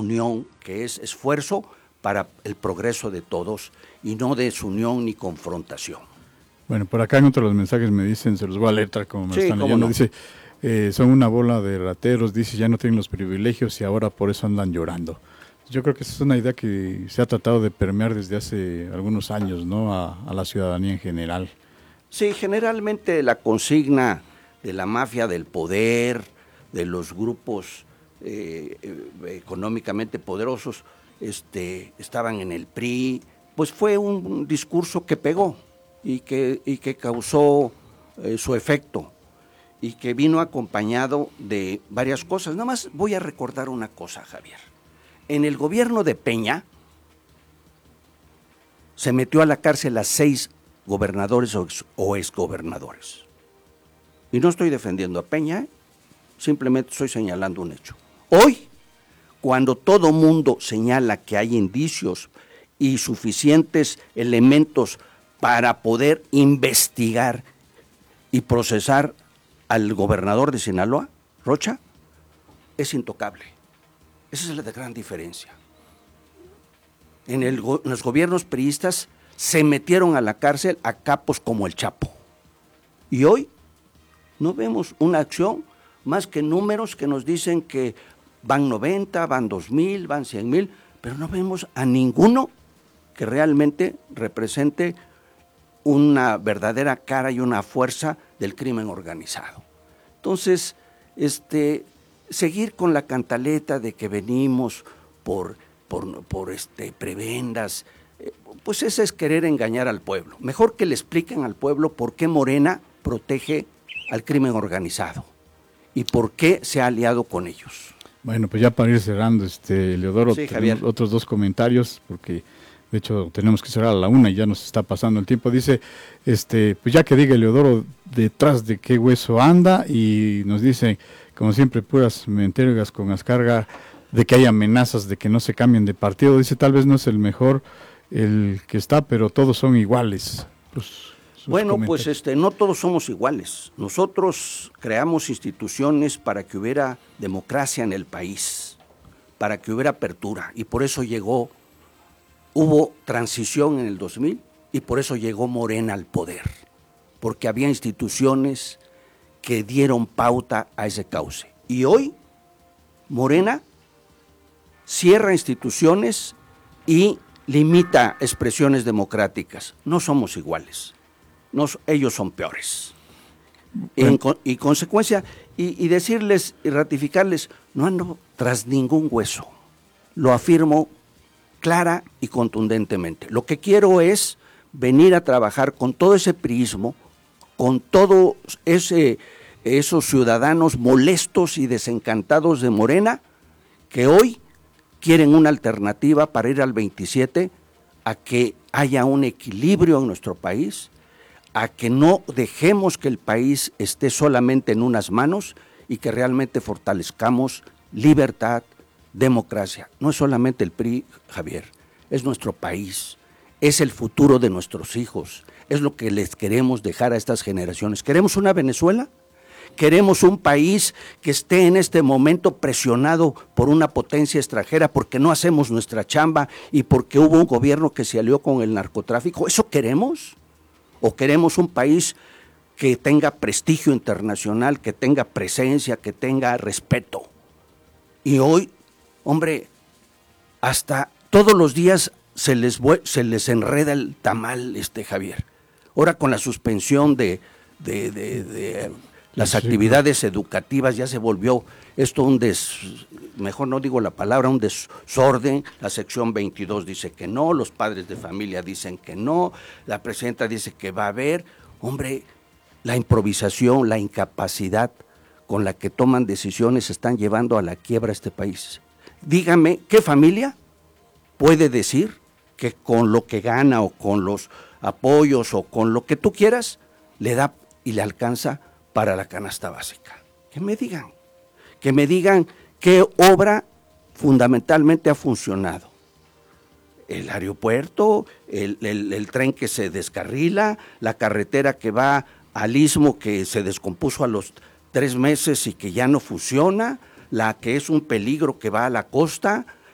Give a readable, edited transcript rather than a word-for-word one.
unión, que es esfuerzo para el progreso de todos y no desunión ni confrontación. Bueno, por acá en otro de los mensajes me dicen, se los voy a leer tal como me están leyendo, no. Dice, son una bola de rateros, dice, ya no tienen los privilegios y ahora por eso andan llorando. Yo creo que esa es una idea que se ha tratado de permear desde hace algunos años, ¿no? A la ciudadanía en general. Sí, generalmente la consigna de la mafia del poder, de los grupos económicamente poderosos, estaban en el PRI, pues fue un discurso que pegó y que causó su efecto y que vino acompañado de varias cosas. Nada más voy a recordar una cosa, Javier. En el gobierno de Peña se metió a la cárcel a 6 gobernadores o exgobernadores. Y no estoy defendiendo a Peña, simplemente estoy señalando un hecho. Hoy, cuando todo mundo señala que hay indicios y suficientes elementos para poder investigar y procesar al gobernador de Sinaloa, Rocha, es intocable. Esa es la gran diferencia. En los gobiernos priistas se metieron a la cárcel a capos como el Chapo. Y hoy no vemos una acción más que números que nos dicen que van 90, van 2,000, van 100,000, pero no vemos a ninguno que realmente represente una verdadera cara y una fuerza del crimen organizado. Entonces, seguir con la cantaleta de que venimos por prebendas, pues ese es querer engañar al pueblo. Mejor que le expliquen al pueblo por qué Morena protege al crimen organizado y por qué se ha aliado con ellos. Bueno, pues ya para ir cerrando, Leodoro, sí, Javier, otros 2 comentarios, porque de hecho tenemos que cerrar a la 1 y ya nos está pasando el tiempo. Dice, pues ya que diga Leodoro detrás de qué hueso anda, y nos dice, como siempre, puras mentiras con Azcárraga, de que hay amenazas de que no se cambien de partido. Dice, tal vez no es el mejor el que está, pero todos son iguales. Bueno, pues no todos somos iguales. Nosotros creamos instituciones para que hubiera democracia en el país, para que hubiera apertura, y por eso hubo transición en el 2000, y por eso llegó Morena al poder, porque había instituciones que dieron pauta a ese cauce. Y hoy, Morena cierra instituciones y limita expresiones democráticas. No somos iguales. Ellos son peores. Y consecuencia, y decirles y ratificarles, no ando tras ningún hueso. Lo afirmo clara y contundentemente. Lo que quiero es venir a trabajar con todo ese priismo, con todos esos ciudadanos molestos y desencantados de Morena, que hoy quieren una alternativa para ir al 27, a que haya un equilibrio en nuestro país, a que no dejemos que el país esté solamente en unas manos y que realmente fortalezcamos libertad, democracia. No es solamente el PRI, Javier, es nuestro país, es el futuro de nuestros hijos, es lo que les queremos dejar a estas generaciones. ¿Queremos una Venezuela? ¿Queremos un país que esté en este momento presionado por una potencia extranjera porque no hacemos nuestra chamba y porque hubo un gobierno que se alió con el narcotráfico? ¿Eso queremos? ¿O queremos un país que tenga prestigio internacional, que tenga presencia, que tenga respeto? Y hoy, hombre, hasta todos los días se les enreda el tamal, Javier. Ahora con la suspensión de las actividades educativas ya se volvió esto mejor no digo la palabra, un desorden. La sección 22 dice que no, los padres de familia dicen que no, la presidenta dice que va a haber. Hombre, la improvisación, la incapacidad con la que toman decisiones están llevando a la quiebra a este país. Dígame, ¿qué familia puede decir que con lo que gana o con los apoyos o con lo que tú quieras le da y le alcanza para la canasta básica? Que me digan qué obra fundamentalmente ha funcionado. El aeropuerto, el tren que se descarrila, la carretera que va al Istmo que se descompuso a los 3 meses y que ya no funciona, la que es un peligro que va a la costa,